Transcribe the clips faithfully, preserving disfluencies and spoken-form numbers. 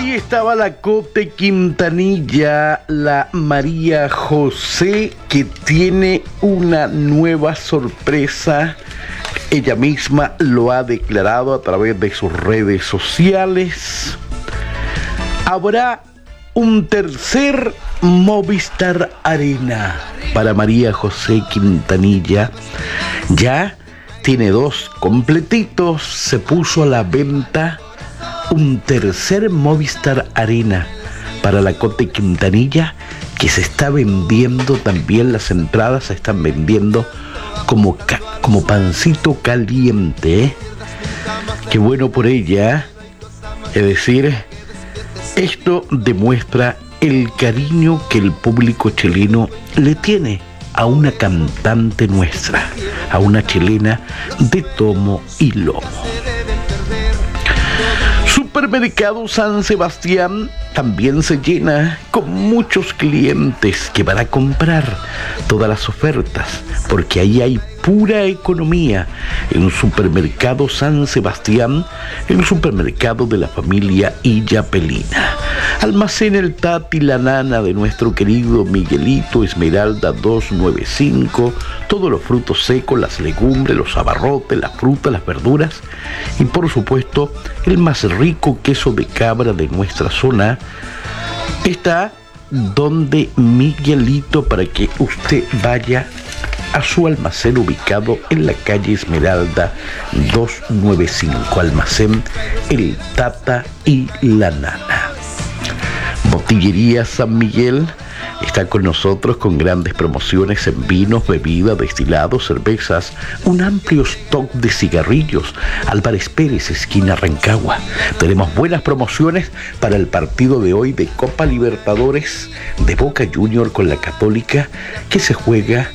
Ahí estaba la Cote Quintanilla, la María José, que tiene una nueva sorpresa. Ella misma lo ha declarado a través de sus redes sociales. Habrá un tercer Movistar Arena para María José Quintanilla. Ya tiene dos completitos, se puso a la venta un tercer Movistar Arena para la Cote Quintanilla, que se está vendiendo también. Las entradas se están vendiendo como, ca- como pancito caliente, ¿eh? Qué bueno por ella, ¿eh? Es decir, esto demuestra el cariño que el público chileno le tiene a una cantante nuestra, a una chilena de tomo y lomo. Supermercado San Sebastián también se llena con muchos clientes que van a comprar todas las ofertas, porque ahí hay pura economía. En Supermercado San Sebastián, el supermercado de la familia Illapelina. Almacén El Tati, la nana de nuestro querido Miguelito, Esmeralda doscientos noventa y cinco, todos los frutos secos, las legumbres, los abarrotes, las frutas, las verduras y por supuesto el más rico queso de cabra de nuestra zona está donde Miguelito, para que usted vaya a su almacén ubicado en la calle Esmeralda doscientos noventa y cinco, almacén El Tata y la Nana. Botillería San Miguel está con nosotros con grandes promociones en vinos, bebidas, destilados, cervezas, un amplio stock de cigarrillos. Álvarez Pérez, esquina Rancagua. Tenemos buenas promociones para el partido de hoy de Copa Libertadores de Boca Junior con la Católica, que se juega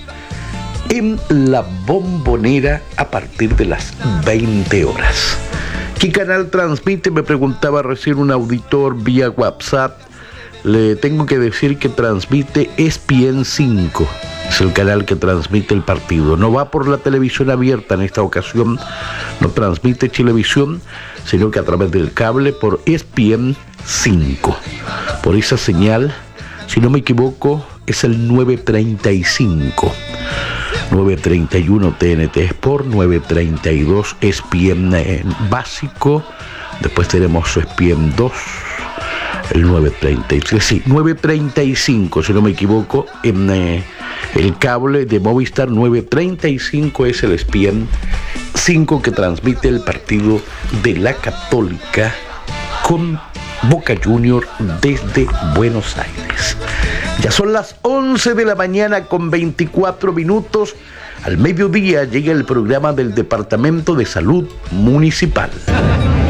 en la Bombonera a partir de las veinte horas. ¿Qué canal transmite? Me preguntaba recién un auditor vía WhatsApp. Le tengo que decir que transmite E S P N cinco, es el canal que transmite el partido. No va por la televisión abierta en esta ocasión, no transmite Chilevisión, sino que a través del cable por E S P N cinco. Por esa señal, si no me equivoco, es el nueve treinta y cinco. nueve treinta y uno T N T Sport, nueve treinta y dos E S P N básico, después tenemos E S P N dos, el nueve treinta y tres, sí, nueve treinta y cinco, si no me equivoco, en eh, el cable de Movistar. Nueve treinta y cinco es el E S P N cinco que transmite el partido de la Católica con Boca Junior desde Buenos Aires. Ya son las once de la mañana con veinticuatro minutos. Al mediodía llega el programa del Departamento de Salud Municipal.